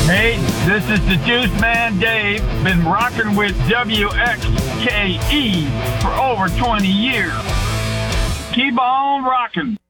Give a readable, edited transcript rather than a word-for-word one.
Hey, this is the Juice Man Dave. Been rocking with WXKE for over 20 years. Keep on rocking.